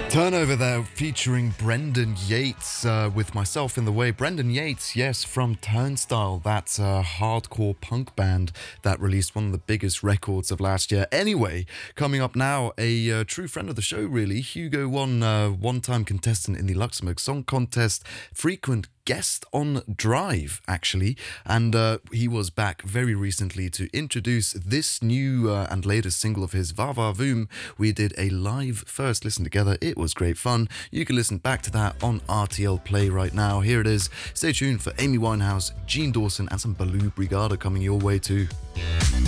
Turnover there featuring Brendan Yates with Myself in the Way. Brendan Yates, yes, from Turnstile, that hardcore punk band that released one of the biggest records of last year. Anyway, coming up now, a true friend of the show, really. Hugo won one-time contestant in the Luxembourg Song Contest, frequent guest on Drive, actually, and he was back very recently to introduce this new and latest single of his, Va Va Voom. We did a live first listen together. It was great fun. You can listen back to that on RTL Play right now. Here it is. Stay tuned for Amy Winehouse, Gene Dawson, and some Baloo Brigada coming your way too.